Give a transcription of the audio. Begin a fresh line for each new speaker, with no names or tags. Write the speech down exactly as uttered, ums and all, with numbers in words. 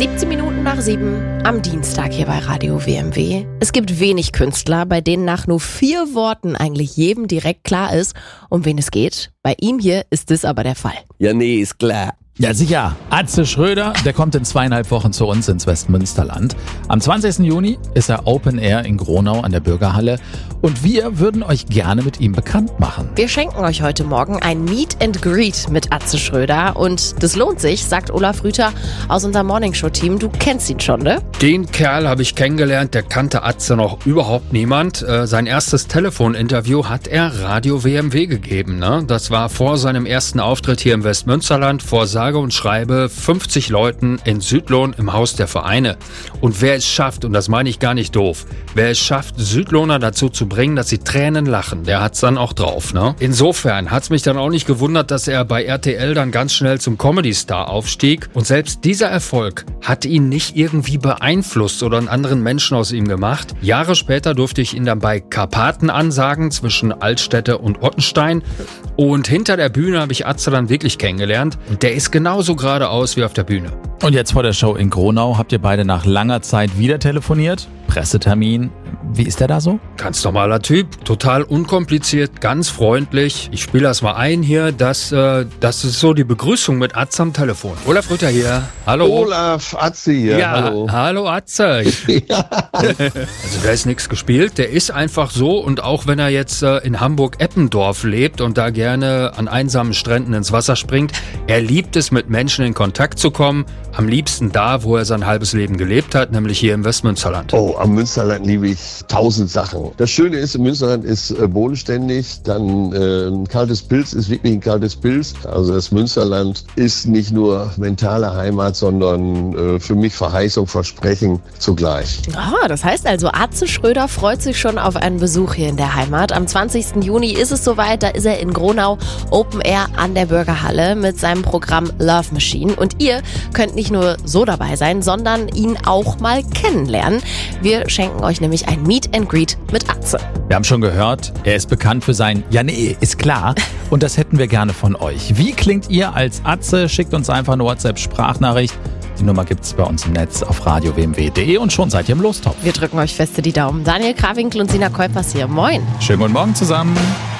siebzehn Minuten nach sieben am Dienstag hier bei Radio W M W. Es gibt wenig Künstler, bei denen nach nur vier Worten eigentlich jedem direkt klar ist, um wen es geht. Bei ihm hier ist das aber der Fall.
Ja, nee, ist klar.
Ja, sicher. Atze Schröder, der kommt in zweieinhalb Wochen zu uns ins Westmünsterland. Am zwanzigsten Juni ist er Open Air in Gronau an der Bürgerhalle. Und wir würden euch gerne mit ihm bekannt machen.
Wir schenken euch heute Morgen ein Meet and Greet mit Atze Schröder. Und das lohnt sich, sagt Olaf Rüther aus unserem Morningshow-Team. Du kennst ihn schon, ne?
Den Kerl habe ich kennengelernt, der kannte Atze noch überhaupt niemand. Äh, sein erstes Telefoninterview hat er Radio W M W gegeben. Ne? Das war vor seinem ersten Auftritt hier im Westmünsterland, vor sage und schreibe fünfzig Leuten in Südlohn im Haus der Vereine. Und wer es schafft, und das meine ich gar nicht doof, wer es schafft, Südlohner dazu zu bringen, dass sie Tränen lachen, der hat's dann auch drauf. Ne? Insofern hat's mich dann auch nicht gewundert, dass er bei R T L dann ganz schnell zum Comedy-Star aufstieg. Und selbst dieser Erfolg hat ihn nicht irgendwie beeinflusst oder einen anderen Menschen aus ihm gemacht. Jahre später durfte ich ihn dann bei Karpaten ansagen, zwischen Altstädte und Ottenstein. Und hinter der Bühne habe ich Atze dann wirklich kennengelernt. Und der ist genauso geradeaus wie auf der Bühne.
Und jetzt vor der Show in Gronau habt ihr beide nach langer Zeit wieder telefoniert. Pressetermin. Wie ist der da so?
Ganz normaler Typ, total unkompliziert, ganz freundlich. Ich spiele das mal ein hier. Das, äh, das ist so die Begrüßung mit Atze am Telefon. Olaf Rüther hier. Hallo.
Olaf, Atze hier.
Ja,
hallo.
Hallo Atze.
Ja.
Also da ist nichts gespielt. Der ist einfach so. Und auch wenn er jetzt äh, in Hamburg-Eppendorf lebt und da gerne an einsamen Stränden ins Wasser springt, er liebt es, mit Menschen in Kontakt zu kommen. Am liebsten da, wo er sein halbes Leben gelebt hat, nämlich hier im Westmünsterland.
Oh, am Münsterland liebe ich tausend Sachen. Das Schöne ist, im Münsterland ist äh, bodenständig, dann äh, ein kaltes Pilz ist wirklich ein kaltes Pilz. Also das Münsterland ist nicht nur mentale Heimat, sondern äh, für mich Verheißung, Versprechen zugleich.
Ah, das heißt also, Atze Schröder freut sich schon auf einen Besuch hier in der Heimat. Am zwanzigsten Juni ist es soweit, da ist er in Gronau Open Air an der Bürgerhalle mit seinem Programm Love Machine. Und ihr könnt nicht nur so dabei sein, sondern ihn auch mal kennenlernen. Wir schenken euch nämlich ein Meet and Greet mit Atze.
Wir haben schon gehört, er ist bekannt für sein Ja, nee, ist klar. Und das hätten wir gerne von euch. Wie klingt ihr als Atze? Schickt uns einfach eine WhatsApp-Sprachnachricht. Die Nummer gibt's bei uns im Netz auf radio w m w punkt d e und schon seid ihr im Lostopf.
Wir drücken euch feste die Daumen. Daniel Krawinkel und Sina Kuipers hier. Moin.
Schönen guten Morgen zusammen.